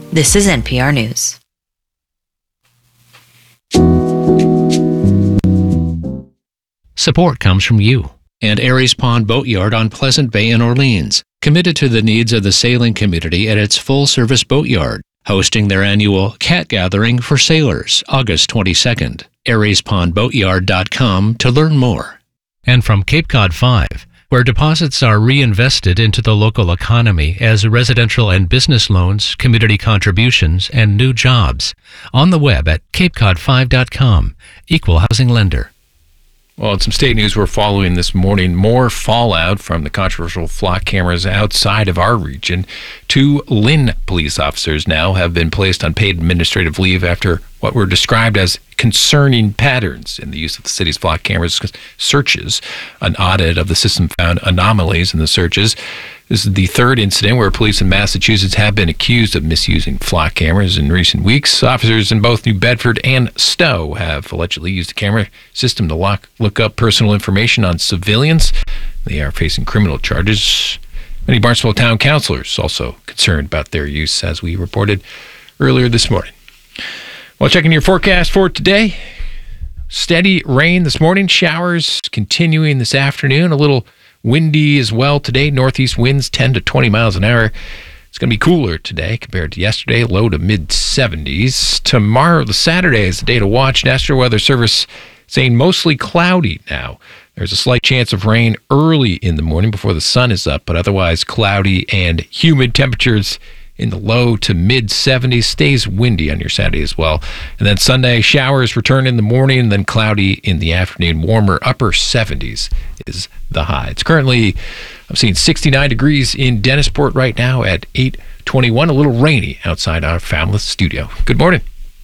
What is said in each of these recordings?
This is NPR News. Support comes from you and Aries Pond Boatyard on Pleasant Bay in Orleans, committed to the needs of the sailing community at its full-service boatyard, hosting their annual Cat Gathering for Sailors, August 22nd. AriesPondBoatyard.com to learn more. And from Cape Cod 5, where deposits are reinvested into the local economy as residential and business loans, community contributions, and new jobs. On the web at CapeCod5.com. Equal housing lender. Well, in some state news we're following this morning, more fallout from the controversial flock cameras outside of our region. 2 Lynn police officers now have been placed on paid administrative leave after what were described as concerning patterns in the use of the city's flock cameras searches. An audit of the system found anomalies in the searches. This is the 3rd incident where police in Massachusetts have been accused of misusing flock cameras in recent weeks. Officers in both New Bedford and Stowe have allegedly used the camera system to look up personal information on civilians. They are facing criminal charges. Many Barnstable town councilors also concerned about their use, as we reported earlier this morning. Well, checking your forecast for today. Steady rain this morning, showers continuing this afternoon, a little windy as well today. Northeast winds 10 to 20 miles an hour. It's going to be cooler today compared to yesterday, low to mid-70s. Tomorrow, the Saturday, is the day to watch. National Weather Service saying mostly cloudy now. There's a slight chance of rain early in the morning before the sun is up, but otherwise cloudy and humid. Temperatures in the low to mid-70s. Stays windy on your Saturday as well. And then Sunday, showers return in the morning, then cloudy in the afternoon. Warmer, upper 70s is the high. It's currently, I'm seeing 69 degrees in Dennisport right now at 8:21. A little rainy outside our Falmouth studio. Good morning.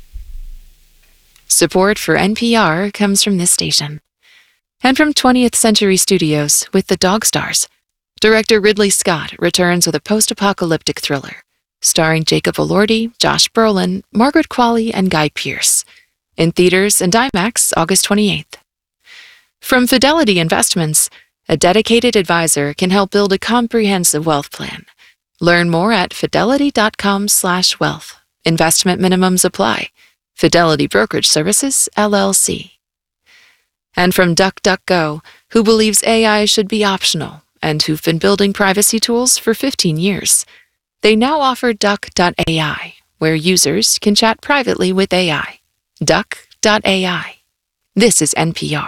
Support for NPR comes from this station. And from 20th Century Studios with The Dog Stars. Director Ridley Scott returns with a post-apocalyptic thriller, starring Jacob Elordi, Josh Brolin, Margaret Qualley, and Guy Pearce. In theaters and IMAX August 28th. From Fidelity Investments, a dedicated advisor can help build a comprehensive wealth plan. Learn more at fidelity.com/wealth. Investment minimums apply. Fidelity Brokerage Services, LLC. And from DuckDuckGo, who believes AI should be optional and who've been building privacy tools for 15 years. They now offer Duck.ai, where users can chat privately with AI. Duck.ai. This is NPR.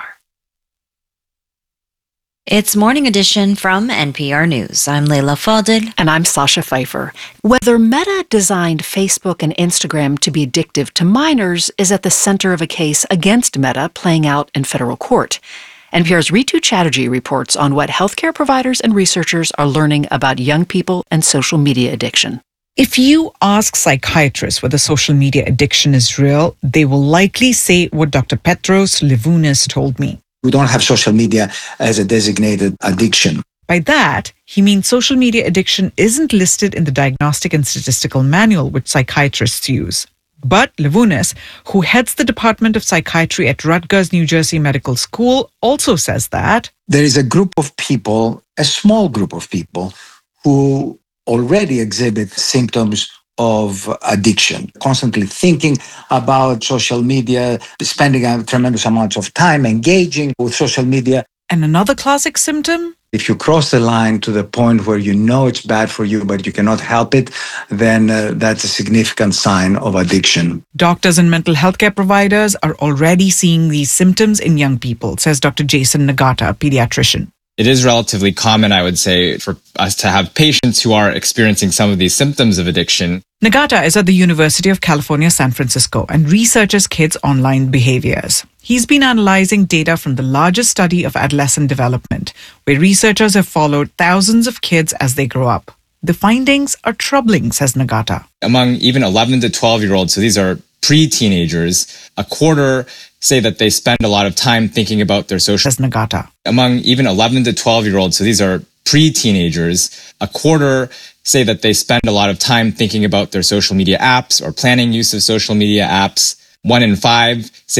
It's Morning Edition from NPR News. I'm Leila Fadel. And I'm Sasha Pfeiffer. Whether Meta designed Facebook and Instagram to be addictive to minors is at the center of a case against Meta playing out in federal court. NPR's Ritu Chatterjee reports on what healthcare providers and researchers are learning about young people and social media addiction. If you ask psychiatrists whether social media addiction is real, they will likely say what Dr. Petros Livounis told me. We don't have social media as a designated addiction. By that, he means social media addiction isn't listed in the Diagnostic and Statistical Manual, which psychiatrists use. But Livounis, who heads the Department of Psychiatry at Rutgers, New Jersey Medical School, also says that there is a group of people, a small group of people, who already exhibit symptoms of addiction, constantly thinking about social media, spending a tremendous amount of time engaging with social media. And another classic symptom? If you cross the line to the point where you know it's bad for you, but you cannot help it, then that's a significant sign of addiction. Doctors and mental health care providers are already seeing these symptoms in young people, says Dr. Jason Nagata, a pediatrician. It is relatively common, I would say, for us to have patients who are experiencing some of these symptoms of addiction. Nagata is at the University of California, San Francisco, and researches kids' online behaviors. He's been analyzing data from the largest study of adolescent development, where researchers have followed thousands of kids as they grow up. The findings are troubling, says Nagata. Among even 11 to 12-year-olds, so these are pre-teenagers, a quarter say that they spend a lot of time thinking about their social... Says Nagata. Among even 11 to 12-year-olds, so these are pre-teenagers, a quarter say that they spend a lot of time thinking about their social media apps or planning use of social media apps. 1 in 5 say